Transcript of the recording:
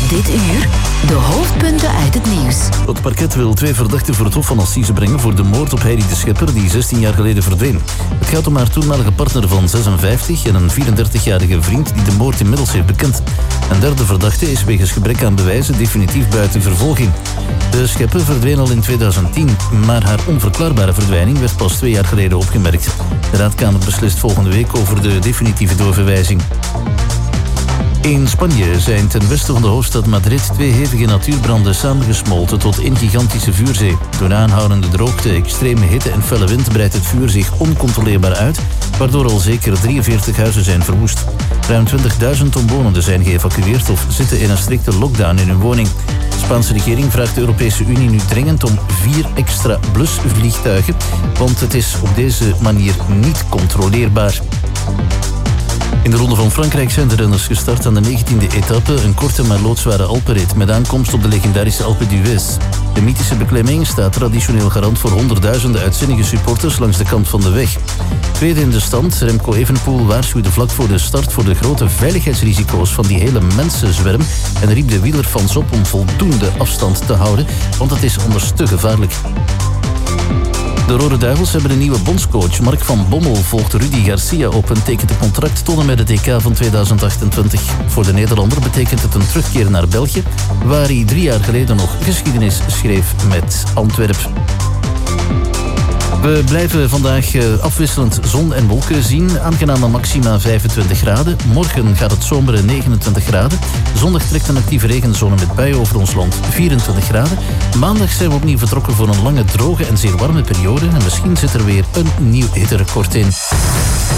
Dit uur de hoofdpunten uit het nieuws. Het parket wil 2 verdachten voor het Hof van Assise brengen voor de moord op Heidi de Schepper, die 16 jaar geleden verdween. Het gaat om haar toenmalige partner van 56 en een 34-jarige vriend die de moord inmiddels heeft bekend. Een derde verdachte is wegens gebrek aan bewijzen definitief buiten vervolging. De Schepper verdween al in 2010, maar haar onverklaarbare verdwijning werd pas 2 jaar geleden opgemerkt. De Raadkamer beslist volgende week over de definitieve doorverwijzing. In Spanje zijn ten westen van de hoofdstad Madrid 2 hevige natuurbranden samengesmolten tot 1 gigantische vuurzee. Door de aanhoudende droogte, extreme hitte en felle wind breidt het vuur zich oncontroleerbaar uit, waardoor al zeker 43 huizen zijn verwoest. Ruim 20.000 omwonenden zijn geëvacueerd of zitten in een strikte lockdown in hun woning. De Spaanse regering vraagt de Europese Unie nu dringend om 4 extra blusvliegtuigen, want het is op deze manier niet controleerbaar. In de Ronde van Frankrijk zijn de renners gestart aan de 19e etappe, een korte maar loodzware Alpenrit met aankomst op de legendarische Alpe d'Huez. De mythische beklimming staat traditioneel garant voor honderdduizenden uitzinnige supporters langs de kant van de weg. Tweede in de stand, Remco Evenepoel waarschuwde vlak voor de start voor de grote veiligheidsrisico's van die hele mensenzwerm en riep de wielerfans op om voldoende afstand te houden, want het is anders te gevaarlijk. De Rode Duivels hebben een nieuwe bondscoach. Mark van Bommel volgt Rudy Garcia op en tekent een contract tot en met het EK van 2028. Voor de Nederlander betekent het een terugkeer naar België, waar hij 3 jaar geleden nog geschiedenis schreef met Antwerpen. We blijven vandaag afwisselend zon en wolken zien. Aangename maxima 25 graden. Morgen gaat het zomeren 29 graden. Zondag trekt een actieve regenzone met buien over ons land 24 graden. Maandag zijn we opnieuw vertrokken voor een lange, droge en zeer warme periode. En misschien zit er weer een nieuw hitterecord in.